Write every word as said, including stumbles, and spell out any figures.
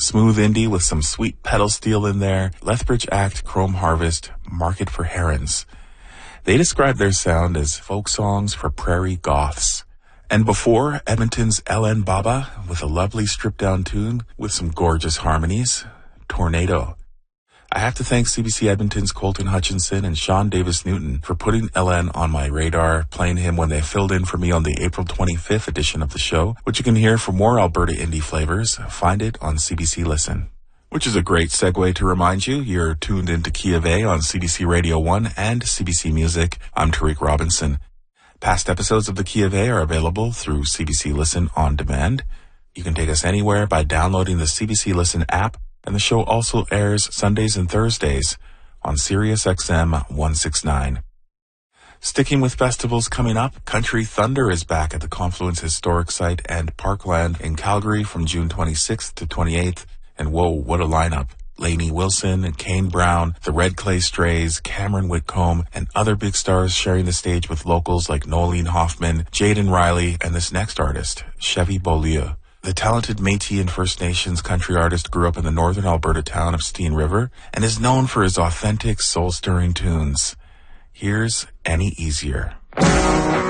Smooth indie with some sweet pedal steel in there. Lethbridge Act, Chrome Harvest, Market for Herons. They describe their sound as folk songs for prairie goths. And before, Edmonton's L N Baba with a lovely stripped-down tune with some gorgeous harmonies, Tornado. I have to thank C B C Edmonton's Colton Hutchinson and Sean Davis Newton for putting L N on my radar, playing him when they filled in for me on the April twenty-fifth edition of the show, which you can hear for more Alberta indie flavors. Find it on C B C Listen. Which is a great segue to remind you, you're tuned into Key of A on C B C Radio one and C B C Music. I'm Tariq Robinson. Past episodes of the Key of A are available through C B C Listen On Demand. You can take us anywhere by downloading the C B C Listen app, and the show also airs Sundays and Thursdays on Sirius X M one sixty-nine. Sticking with festivals coming up, Country Thunder is back at the Confluence Historic Site and Parkland in Calgary from June twenty-sixth to twenty-eighth. And whoa, what a lineup. Lainey Wilson, Kane Brown, the Red Clay Strays, Cameron Whitcomb, and other big stars sharing the stage with locals like Nolene Hoffman, Jaden Riley, and this next artist, Chevy Beaulieu. The talented Métis and First Nations country artist grew up in the northern Alberta town of Steen River and is known for his authentic, soul-stirring tunes. Here's Any Easier.